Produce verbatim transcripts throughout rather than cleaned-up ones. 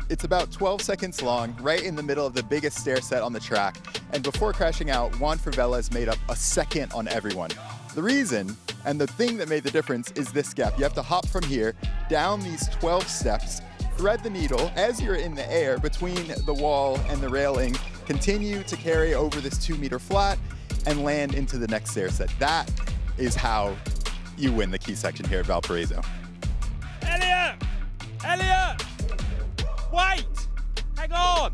It's about twelve seconds long, right in the middle of the biggest stair set on the track. And before crashing out, Juan Ferveles made up a second on everyone. The reason, and the thing that made the difference, is this gap. You have to hop from here, down these twelve steps, thread the needle as you're in the air between the wall and the railing, continue to carry over this two meter flat, and land into the next stair set. That is how you win the key section here at Valparaiso. Elliot! Elliot! Wait! Hang on!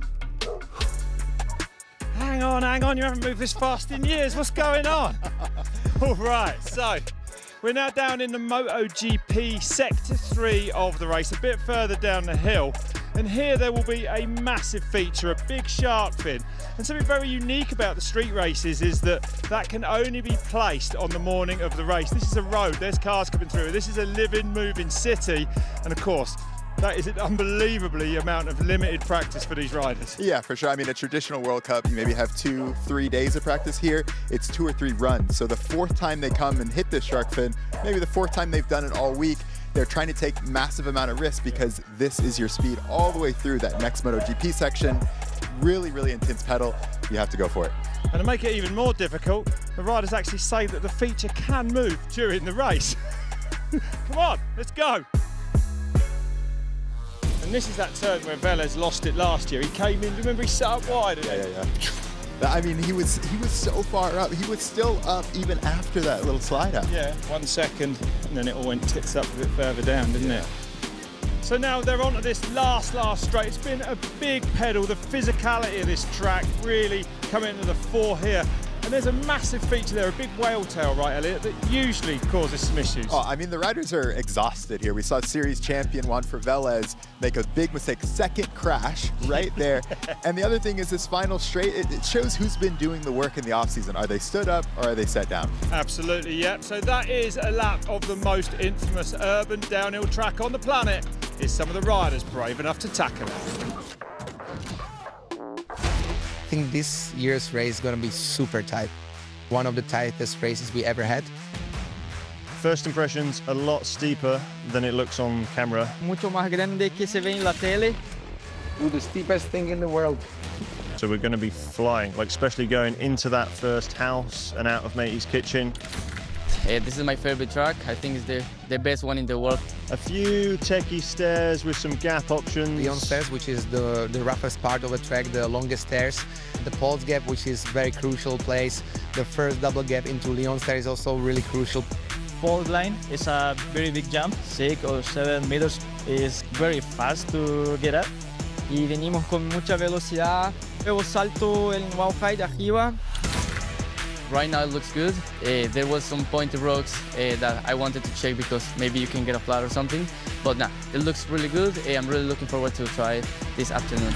Hang on, hang on, you haven't moved this fast in years. What's going on? All right, so we're now down in the MotoGP Sector three of the race, a bit further down the hill. And here there will be a massive feature, a big shark fin. And something very unique about the street races is that that can only be placed on the morning of the race. This is a road, there's cars coming through. This is a living, moving city. And of course, that is an unbelievably amount of limited practice for these riders. Yeah, for sure. I mean, a traditional World Cup, you maybe have two, three days of practice. Here, it's two or three runs. So the fourth time they come and hit this shark fin, maybe the fourth time they've done it all week, they're trying to take massive amount of risk because this is your speed all the way through that next MotoGP section. Really, really intense pedal. You have to go for it. And to make it even more difficult, the riders actually say that the feature can move during the race. Come on, let's go. And this is that turn where Velez lost it last year. He came in, remember he sat up wide? Yeah, yeah, yeah. I mean, he was he was so far up. He was still up even after that little slide out. Yeah, one second, and then it all went tits up a bit further down, didn't yeah. it? So now they're onto this last, last straight. It's been a big pedal. The physicality of this track really coming into the fore here. And there's a massive feature there, a big whale tail, right, Elliot, that usually causes some issues. Oh, I mean, the riders are exhausted here. We saw series champion Juan Ferveles make a big mistake, second crash right there. And the other thing is this final straight, it, it shows who's been doing the work in the offseason. Are they stood up or are they set down? Absolutely, yep. So that is a lap of the most infamous urban downhill track on the planet. Is some of the riders brave enough to tackle it? I think this year's race is going to be super tight. One of the tightest races we ever had. First impressions, a lot steeper than it looks on camera. Mucho más grande que se ve en la tele. Do the steepest thing in the world. So we're going to be flying, like especially going into that first house and out of Matey's kitchen. Uh, this is my favorite track. I think it's the, the best one in the world. A few techie stairs with some gap options. Leon stairs, which is the, the roughest part of the track, the longest stairs. The Pulse gap, which is very crucial place. The first double gap into Leon stairs is also really crucial. Fault line is a very big jump, six or seven meters. Is very fast to get up. Y venimos con mucha velocidad. Luego salto el wow height arriba. Right now it looks good. Uh, there was some pointy rocks uh, that I wanted to check because maybe you can get a flat or something. But nah, it looks really good. Uh, I'm really looking forward to try it this afternoon.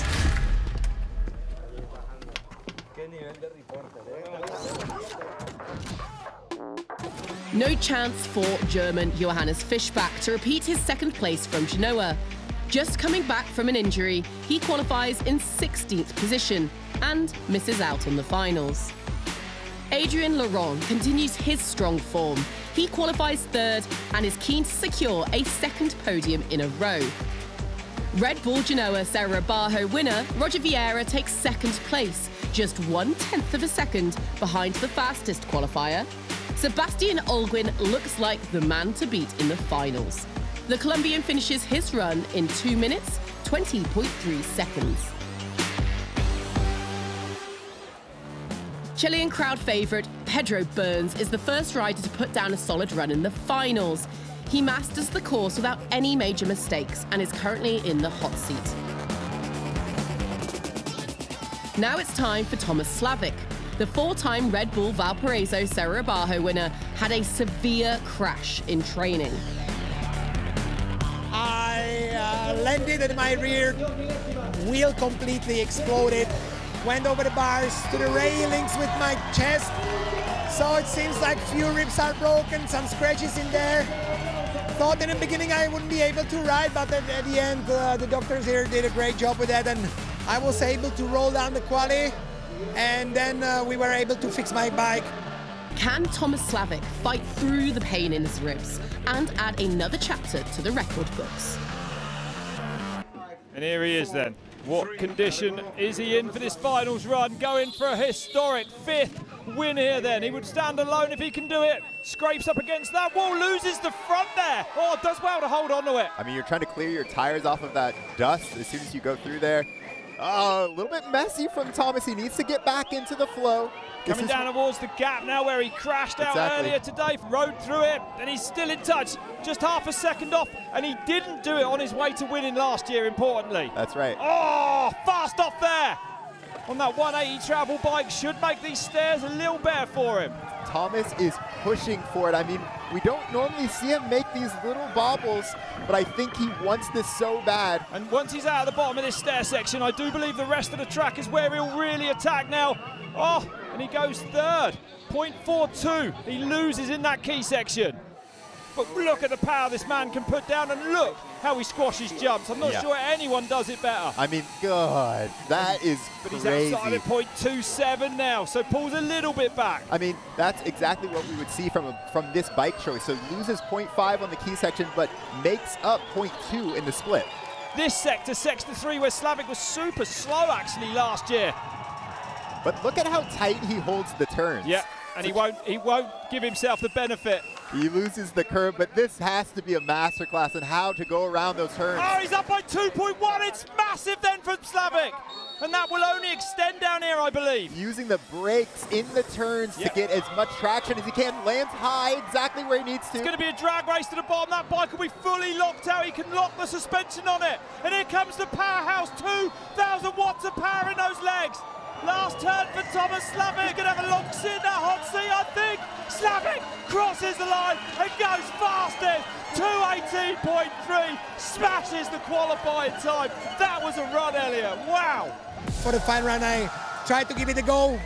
No chance for German Johannes Fischbach to repeat his second place from Genoa. Just coming back from an injury, he qualifies in sixteenth position and misses out on the finals. Adrien Laurent continues his strong form. He qualifies third and is keen to secure a second podium in a row. Red Bull Genoa Serra Bajo winner Roger Vieira takes second place, just one-tenth of a second behind the fastest qualifier. Sebastian Olguin looks like the man to beat in the finals. The Colombian finishes his run in two minutes, twenty point three seconds. Chilean crowd favourite Pedro Burns is the first rider to put down a solid run in the finals. He masters the course without any major mistakes and is currently in the hot seat. Now it's time for Thomas Slavik. The four-time Red Bull Valparaiso Serra Bajo winner had a severe crash in training. I uh, landed and my rear wheel completely exploded. Went over the bars to the railings with my chest. So it seems like few ribs are broken, some scratches in there. Thought in the beginning I wouldn't be able to ride, but at, at the end uh, the doctors here did a great job with that and I was able to roll down the quali and then uh, we were able to fix my bike. Can Thomas Slavik fight through the pain in his ribs and add another chapter to the record books? And here he is then. What condition is he in for this finals run? Going for a historic fifth win here then. He would stand alone if he can do it. Scrapes up against that wall, loses the front there. Oh, does well to hold on to it. I mean, you're trying to clear your tires off of that dust as soon as you go through there. Oh, a little bit messy from Thomas. He needs to get back into the flow. Coming down towards the gap now where he crashed out exactly. earlier today, rode through it, and he's still in touch, just half a second off, and he didn't do it on his way to winning last year, importantly. That's right. Oh, fast off there. On that one eighty travel bike, should make these stairs a little better for him. Thomas is pushing for it. I mean, we don't normally see him make these little bobbles, but I think he wants this so bad. And once he's out of the bottom of this stair section, I do believe the rest of the track is where he'll really attack now. Oh, and he goes third, point four two. He loses in that key section. But look at the power this man can put down, and look how he squashes jumps. I'm not yeah. sure anyone does it better. I mean, God, that is but he's crazy. outside at point two seven now, so pulls a little bit back. I mean, that's exactly what we would see from a, from this bike choice. So loses point five on the key section, but makes up point two in the split. This sector, sector three, where Slavik was super slow actually last year. But look at how tight he holds the turns. Yeah, and he won't he won't give himself the benefit. He loses the curve, but this has to be a masterclass in how to go around those turns. Oh, he's up by two point one. It's massive then from Slavik. And that will only extend down here, I believe. Using the brakes in the turns yeah. to get as much traction as he can. Lands high, exactly where he needs to. It's going to be a drag race to the bottom. That bike will be fully locked out. He can lock the suspension on it. And here comes the powerhouse. two thousand watts of power in those legs. Last turn for Thomas Slavik. He's going to have a long sit in that hot seat, I think. Slavik crosses the line and goes fastest. two eighteen point three, smashes the qualifying time. That was a run, Elliot. Wow. For the final run, I tried to give it a go.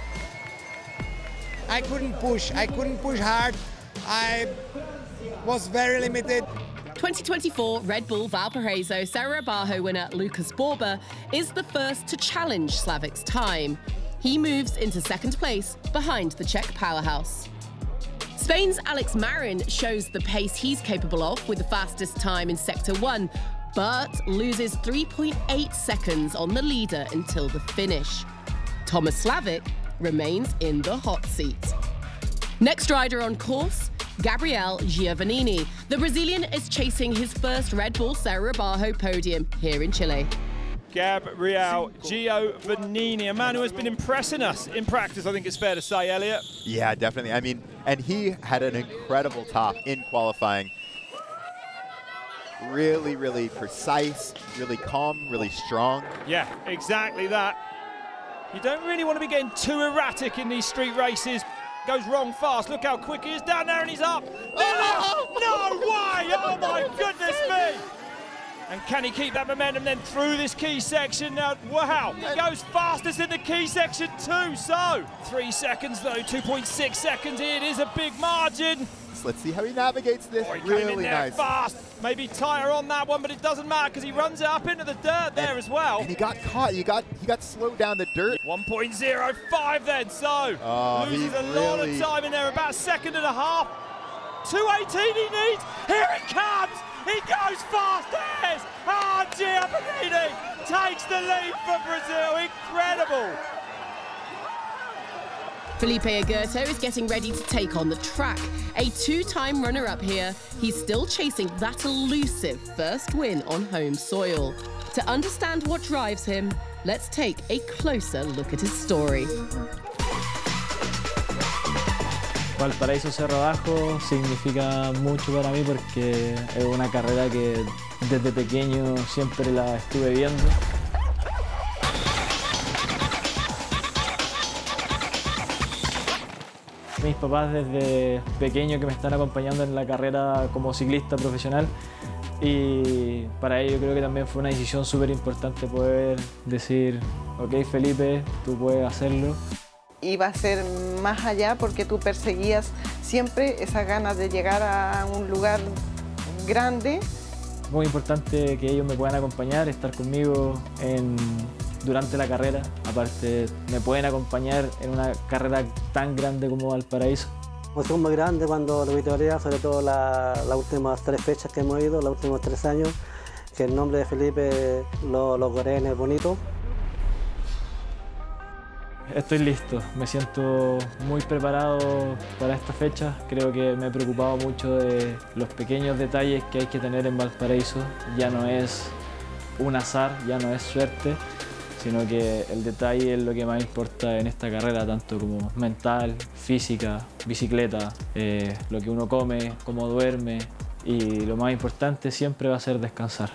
I couldn't push. I couldn't push hard. I was very limited. twenty twenty-four Red Bull Valparaiso Serra Bajo winner Lucas Borba is the first to challenge Slavik's time. He moves into second place behind the Czech powerhouse. Spain's Alex Marin shows the pace he's capable of with the fastest time in Sector one, but loses three point eight seconds on the leader until the finish. Thomas Slavik remains in the hot seat. Next rider on course, Gabriel Giovannini. The Brazilian is chasing his first Red Bull Serra Bajo podium here in Chile. Gabriel Giovannini, a man who has been impressing us in practice, I think it's fair to say, Elliot. Yeah, definitely. I mean, and he had an incredible top in qualifying. Really, really precise, really calm, really strong. Yeah, exactly that. You don't really want to be getting too erratic in these street races. Goes wrong fast. Look how quick he is down there, and he's up. Oh, no way! Oh my goodness me! And can he keep that momentum then through this key section? Now, wow! He goes fastest in the key section too. So three seconds though, two point six seconds. It is a big margin. So let's see how he navigates this. Oh, he really came in there nice. fast. Maybe tighter on that one, but it doesn't matter because he runs it up into the dirt there and, as well. And he got caught. He got he got slowed down the dirt. one point oh five then. So oh, loses a really... lot of time in there. About a second and a half. two eighteen he needs. Here it comes. He goes fast. There's oh, Giovannini takes the lead for Brazil. Incredible. Felipe Agurto is getting ready to take on the track. A two-time runner-up here, he's still chasing that elusive first win on home soil. To understand what drives him, let's take a closer look at his story. Valparaíso Cerro Bajo significa mucho para mí porque es una carrera que desde pequeño siempre la estuve viendo. Mis papás desde pequeño que me están acompañando en la carrera como ciclista profesional y para ello creo que también fue una decisión súper importante poder decir, ok Felipe, tú puedes hacerlo. Iba a ser más allá porque tú perseguías siempre esas ganas de llegar a un lugar grande. Muy importante que ellos me puedan acompañar, estar conmigo en, durante la carrera. Aparte, me pueden acompañar en una carrera tan grande como Valparaíso. Emoción muy grande cuando lo vi teoría, sobre todo las la últimas tres fechas que hemos ido, los últimos tres años. que el nombre de Felipe lo, lo coreen es bonito. Estoy listo, me siento muy preparado para esta fecha. Creo que me he preocupado mucho de los pequeños detalles que hay que tener en Valparaíso. Ya no es un azar, ya no es suerte, sino que el detalle es lo que más importa en esta carrera, tanto como mental, física, bicicleta, eh, lo que uno come, cómo duerme, y lo más importante siempre va a ser descansar.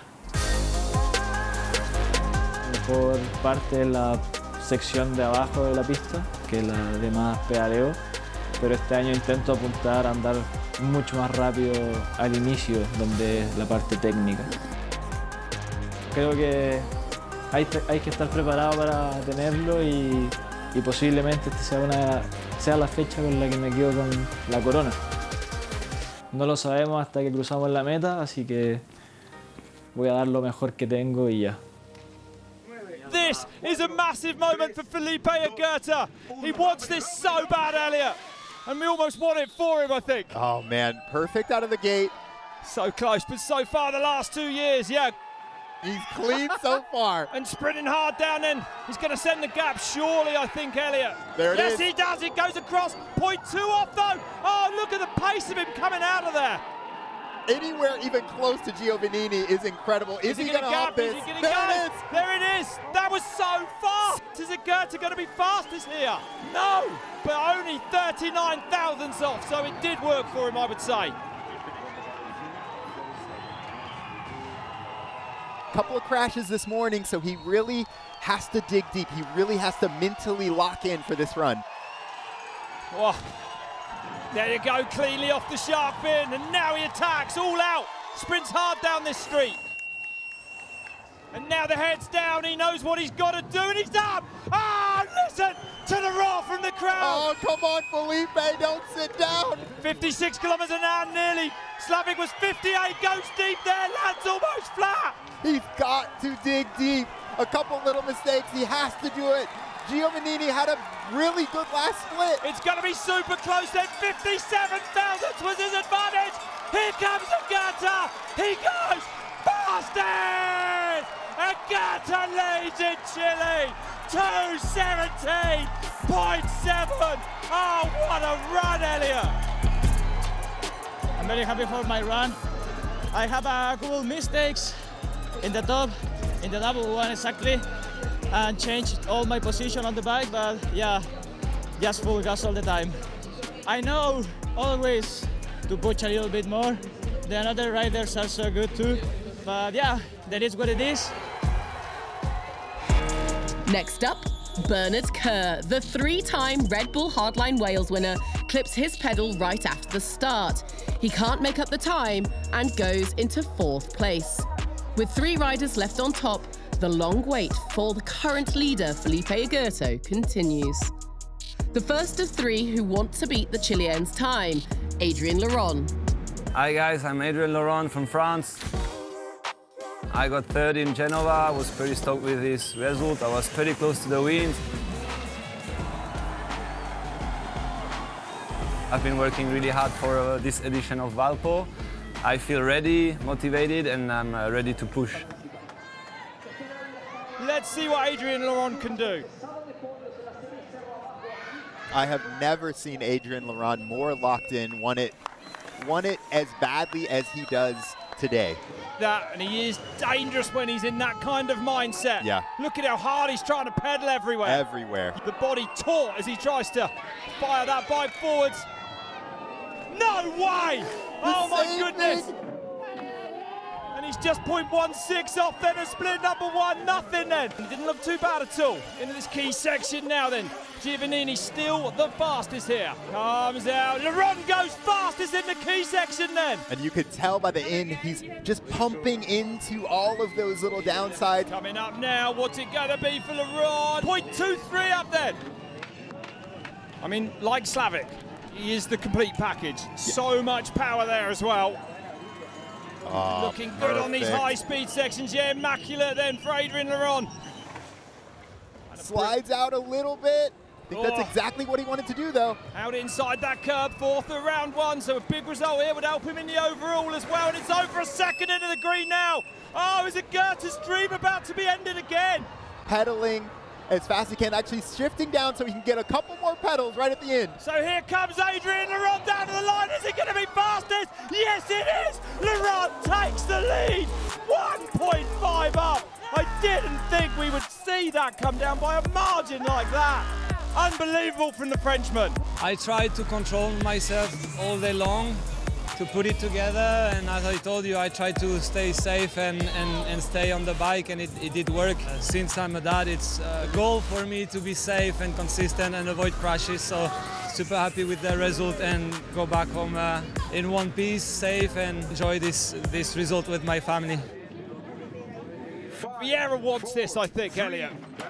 La mejor parte es la sección de abajo de la pista, que es la de más pedaleo, pero este año intento apuntar a andar mucho más rápido al inicio, donde es la parte técnica. Creo que hay, hay que estar preparado para tenerlo y, y posiblemente esta sea, una, sea la fecha con la que me quedo con la corona. No lo sabemos hasta que cruzamos la meta, así que voy a dar lo mejor que tengo y ya. This is a massive moment for Felipe Aguirre. He wants this so bad, Elliot. And we almost want it for him, I think. Oh man, perfect out of the gate. So close, but so far the last two years, yeah. He's clean so far. And sprinting hard down in. He's going to send the gap, surely, I think, Elliot. There it yes, is. Yes, he does. It goes across. Point two off, though. Oh, look at the pace of him coming out of there. Anywhere even close to Giovannini is incredible. Is, is he, he going to hop this? Is he gonna there go? it is. There it is. That was so fast. Is Aguirre going to be fastest here? No, but only thirty-nine thousandths off, so it did work for him, I would say. Couple of crashes this morning, so he really has to dig deep. He really has to mentally lock in for this run. Oh. There you go, cleanly off the sharp fin, and now he attacks, all out. Sprints hard down this street. And now the head's down, he knows what he's got to do, and he's up! Ah, oh, listen to the roar from the crowd! Oh, come on, Felipe, don't sit down! fifty-six kilometers an hour nearly. Slavik was fifty-eight, goes deep there, lands almost flat. He's got to dig deep. A couple little mistakes, he has to do it. Giovannini had a really good last split. It's going to be super close then. fifty-seven thousandths was his advantage. Here comes Aguirre. He goes fastest. Aguirre leads in Chile. two seventeen point seven. Oh, what a run, Elliot. I'm very happy for my run. I have a couple mistakes in the top, in the double one exactly, and changed all my position on the bike, but yeah, just full gas all the time. I know always to push a little bit more. The other riders are so good too, but yeah, that is what it is. Next up, Bernard Kerr, the three-time Red Bull Hardline Wales winner, clips his pedal right after the start. He can't make up the time and goes into fourth place. With three riders left on top, the long wait for the current leader, Felipe Aguirre, continues. The first of three who want to beat the Chilean's time, Adrien Leron. Hi guys, I'm Adrien Leron from France. I got third in Genova. I was pretty stoked with this result. I was pretty close to the win. I've been working really hard for uh, this edition of Valpo. I feel ready, motivated, and I'm uh, ready to push. Let's see what Adrien Leron can do. I have never seen Adrien Leron more locked in, won it, won it as badly as he does today. That, and he is dangerous when he's in that kind of mindset. Yeah. Look at how hard he's trying to pedal everywhere. Everywhere. The body taut as he tries to fire that bike forwards. No way! Oh my goodness! And he's just point one six off then, a split number one, nothing then. He didn't look too bad at all. Into this key section now then. Giovannini still the fastest here. Comes out, Leron goes fastest in the key section then. And you could tell by the end, he's just pumping into all of those little downsides. Coming up now, what's it gonna be for Leron? point two three up then. I mean, like Slavik, he is the complete package. Yeah. So much power there as well. Oh, looking good perfect on these high-speed sections. Yeah, immaculate then for Adrien Leron. Slides out a little bit. I think that's exactly what he wanted to do, though. Out inside that curb, fourth of round one, so a big result here would help him in the overall as well, and it's over a second into the green now. Oh, is it Goethe's dream about to be ended again? Pedaling as fast as he can, actually shifting down so he can get a couple more pedals right at the end. So here comes Adrien Leron down to the line. Is it going to be fastest? Yes, it is. Leron takes the lead. one point five up. I didn't think we would see that come down by a margin like that. Unbelievable from the Frenchman. I tried to control myself all day long to put it together, and as I told you, I tried to stay safe and, and, and stay on the bike, and it, it did work. Uh, since I'm a dad, it's a goal for me to be safe and consistent and avoid crashes, so super happy with the result and go back home uh, in one piece, safe, and enjoy this, this result with my family. Vieira wants this, I think, Elliot.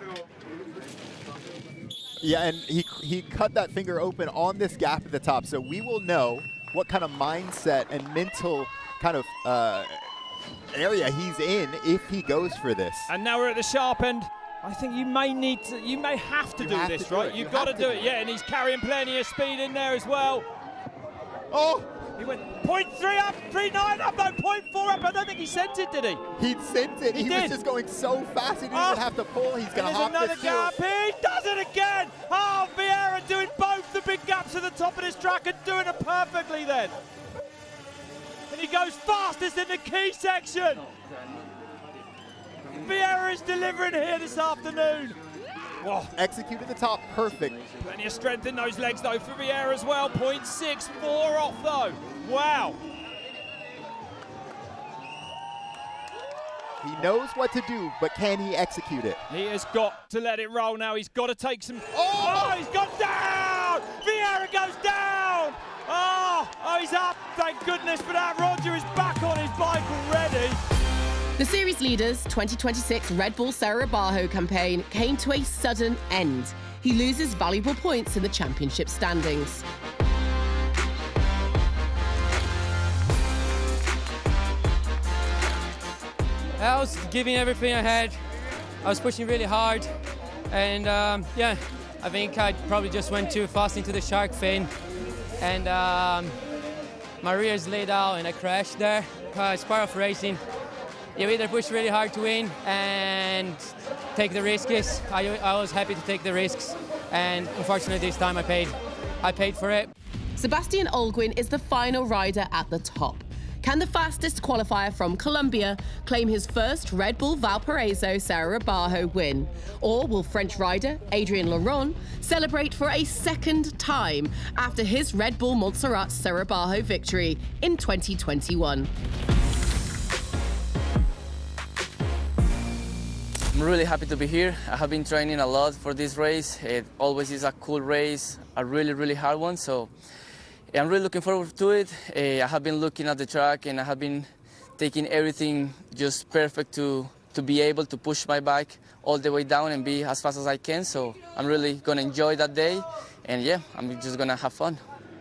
Yeah, and he, he cut that finger open on this gap at the top, so we will know what kind of mindset and mental kind of uh, area he's in if he goes for this. And now we're at the sharp end. I think you may need to, you may have to You do have this, to do right? it. You've You got to have do to it, yeah, and he's carrying plenty of speed in there as well. Oh! He went point three up, three nine up, no, point four up. I don't think he sent it, did he? He sent it. He, he did. was just going so fast he didn't Oh. even have to pull. He's going to And hop there's another this too. gap. He does it again. Oh, Vieira doing both the big gaps at the top of this track and doing it perfectly then. And he goes fastest in the key section. Vieira is delivering here this afternoon. Whoa. Executed the top perfect. Plenty of strength in those legs though for Vieira as well. point six four off though. Wow. He knows what to do, but can he execute it? He has got to let it roll now. He's got to take some. Oh! Oh, he's gone down! Vieira goes down! Oh, oh, he's up. Thank goodness for that. Roger is back on his bike already. The series leader's twenty twenty-six Red Bull Serra Bajo campaign came to a sudden end. He loses valuable points in the championship standings. I was giving everything I had. I was pushing really hard, and um, yeah, I think I probably just went too fast into the shark fin, and um, my rear is laid out and I crashed there. Uh, it's part of racing. You either push really hard to win and take the risks. I, I was happy to take the risks, and unfortunately this time I paid. I paid for it. Sebastian Olguin is the final rider at the top. Can the fastest qualifier from Colombia claim his first Red Bull Valparaiso Serra Bajo win? Or will French rider Adrien Leron celebrate for a second time after his Red Bull Montserrat Serra Bajo victory in twenty twenty-one? I'm really happy to be here. I have been training a lot for this race. It always is a cool race, a really, really hard one. So I'm really looking forward to it. Uh, I have been looking at the track and I have been taking everything just perfect to, to be able to push my bike all the way down and be as fast as I can. So I'm really going to enjoy that day. And yeah, I'm just going to have fun.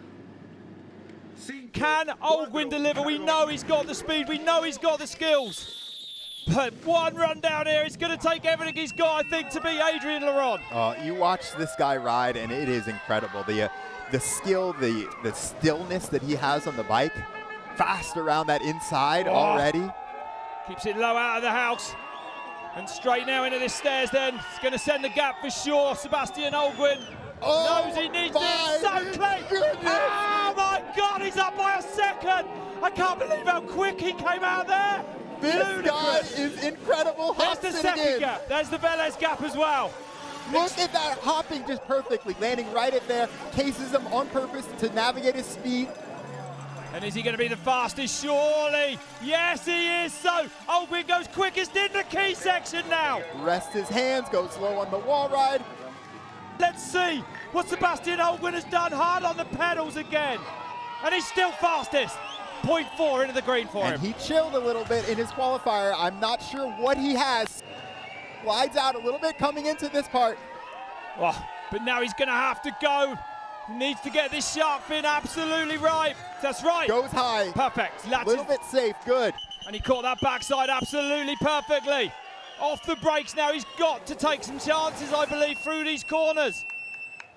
Can Olguin deliver? We know he's got the speed. We know he's got the skills. But one run down here, it's going to take everything he's got, I think, to beat Adrien Leron. Uh, you watch this guy ride, and it is incredible. The uh, the skill, the the stillness that he has on the bike, fast around that inside Oh. already. Keeps it low out of the house. And straight now into the stairs then. It's going to send the gap for sure. Sebastian Olguin Oh, knows he needs it. So close. Oh my God, he's up by a second. I can't believe how quick he came out there. This Ludicrous. guy is incredible. There's the Hops it second again. gap. There's the Velez gap as well. Look at that hopping just perfectly, landing right at there, cases him on purpose to navigate his speed. And is he going to be the fastest? Surely. Yes, he is. So Olguin goes quickest in the key section now. Rests his hands, goes slow on the wall ride. Let's see what Sebastian Olguin has done. Hard on the pedals again. And he's still fastest. point four into the green for And him. he chilled a little bit in his qualifier. I'm not sure what he has. Slides out a little bit coming into this part. Oh, but now he's going to have to go. He needs to get this shark fin absolutely right. That's right. Goes high. Perfect. A little bit safe. Good. And he caught that backside absolutely perfectly. Off the brakes now. He's got to take some chances, I believe, through these corners.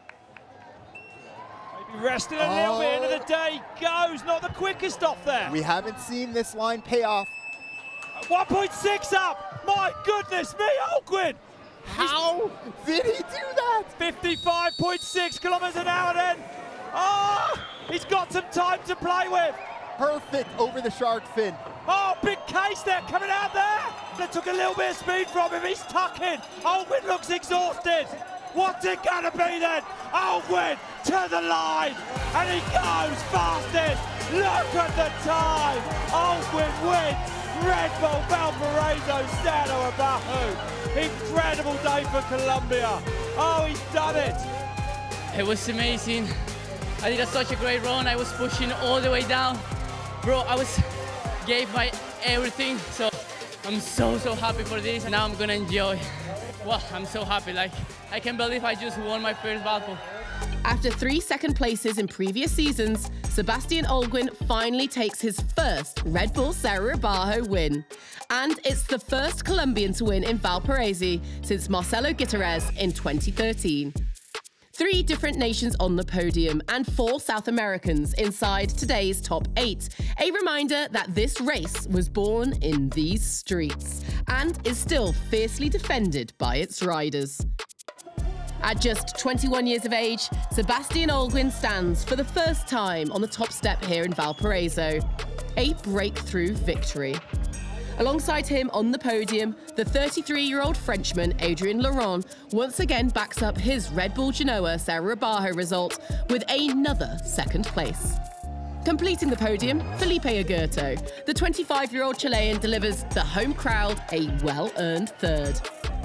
Resting a little bit into the day, goes, not the quickest off there. We haven't seen this line pay off. one point six up, my goodness me, Alguin. How did he do that? fifty-five point six kilometers an hour then. Oh, he's got some time to play with. Perfect over the shark fin. Oh, big case there coming out there. That took a little bit of speed from him. He's tucking. Alguin looks exhausted. What's it gonna be then? Alguin to the line, and he goes fastest. Look at the time. Alguin wins. Red Bull Valparaiso Sao Abajo. Incredible day for Colombia. Oh, he's done it. It was amazing. I did a, such a great run. I was pushing all the way down. Bro, I was gave my everything. So I'm so, so happy for this. Now I'm gonna enjoy. Well, I'm so happy. Like, I can't believe I just won my first battle. After three second places in previous seasons, Sebastian Alguin finally takes his first Red Bull Sao Abajo win. And it's the first Colombian to win in Valparaiso since Marcelo Gutierrez in twenty thirteen. Three different nations on the podium and four South Americans inside today's top eight. A reminder that this race was born in these streets and is still fiercely defended by its riders. At just twenty-one years of age, Sebastian Alguin stands for the first time on the top step here in Valparaiso. A breakthrough victory. Alongside him on the podium, the thirty-three-year-old Frenchman Adrien Laurent once again backs up his Red Bull Genoa Sao Abajo result with another second place. Completing the podium, Felipe Agurto. The twenty-five-year-old Chilean delivers the home crowd a well-earned third.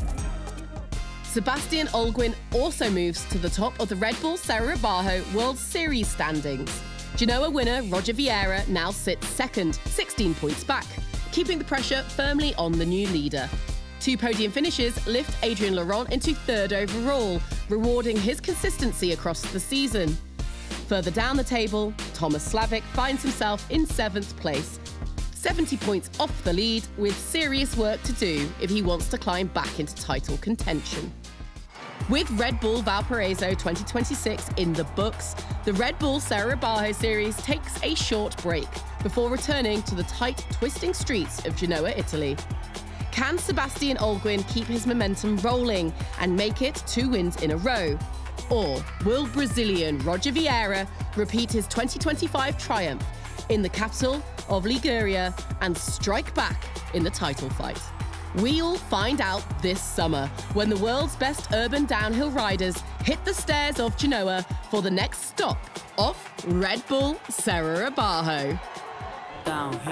Sebastian Alguin also moves to the top of the Red Bull Sao Abajo World Series standings. Genoa winner Roger Vieira now sits second, sixteen points back, keeping the pressure firmly on the new leader. Two podium finishes lift Adrien Laurent into third overall, rewarding his consistency across the season. Further down the table, Thomas Slavic finds himself in seventh place, seventy points off the lead, with serious work to do if he wants to climb back into title contention. With Red Bull Valparaiso twenty twenty-six in the books, the Red Bull Sao Abajo series takes a short break before returning to the tight, twisting streets of Genoa, Italy. Can Sebastian Alguin keep his momentum rolling and make it two wins in a row? Or will Brazilian Roger Vieira repeat his twenty twenty-five triumph in the capital of Liguria and strike back in the title fight? We'll find out this summer when the world's best urban downhill riders hit the stairs of Genoa for the next stop off Red Bull Sao Abajo. Downhill.